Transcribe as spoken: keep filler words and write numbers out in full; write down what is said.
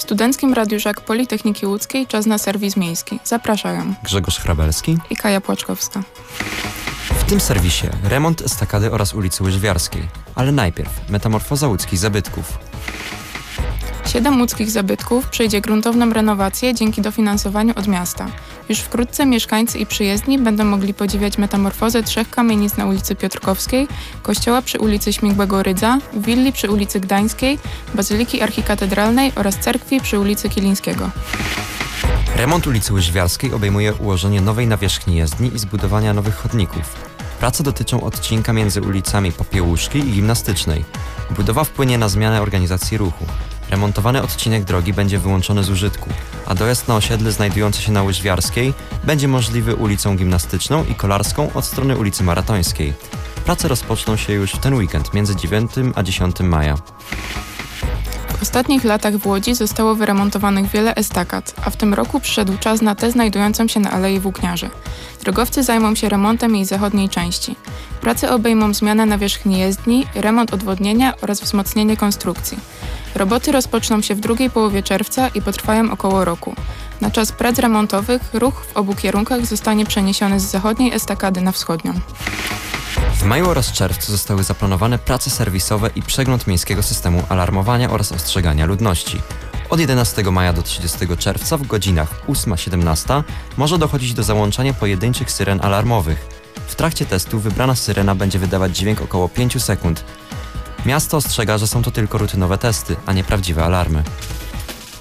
Studenckim Radiu Żak Politechniki Łódzkiej czas na serwis miejski. Zapraszają Grzegorz Hrabelski i Kaja Płaczkowska. W tym serwisie remont estakady oraz ulicy Łyżwiarskiej. Ale najpierw metamorfoza łódzkich zabytków. Siedem łódzkich zabytków przejdzie gruntowną renowację dzięki dofinansowaniu od miasta. Już wkrótce mieszkańcy i przyjezdni będą mogli podziwiać metamorfozę trzech kamienic na ulicy Piotrkowskiej, kościoła przy ulicy Śmigłego Rydza, willi przy ulicy Gdańskiej, bazyliki archikatedralnej oraz cerkwi przy ulicy Kilińskiego. Remont ulicy Łyżwiarskiej obejmuje ułożenie nowej nawierzchni jezdni i zbudowania nowych chodników. Prace dotyczą odcinka między ulicami Popiełuszki i Gimnastycznej. Budowa wpłynie na zmianę organizacji ruchu. Remontowany odcinek drogi będzie wyłączony z użytku, a dojazd na osiedle znajdujące się na Łyżwiarskiej będzie możliwy ulicą Gimnastyczną i Kolarską od strony ulicy Maratońskiej. Prace rozpoczną się już w ten weekend między dziewiątego a dziesiątego maja. W ostatnich latach w Łodzi zostało wyremontowanych wiele estakad, a w tym roku przyszedł czas na tę znajdującą się na Alei Włókniarzy. Drogowcy zajmą się remontem jej zachodniej części. Prace obejmą zmianę nawierzchni jezdni, remont odwodnienia oraz wzmocnienie konstrukcji. Roboty rozpoczną się w drugiej połowie czerwca i potrwają około roku. Na czas prac remontowych ruch w obu kierunkach zostanie przeniesiony z zachodniej estakady na wschodnią. W maju oraz czerwcu zostały zaplanowane prace serwisowe i przegląd miejskiego systemu alarmowania oraz ostrzegania ludności. Od jedenastego maja do trzydziestego czerwca w godzinach ósma siedemnaście może dochodzić do załączania pojedynczych syren alarmowych. W trakcie testu wybrana syrena będzie wydawać dźwięk około pięć sekund. Miasto ostrzega, że są to tylko rutynowe testy, a nie prawdziwe alarmy.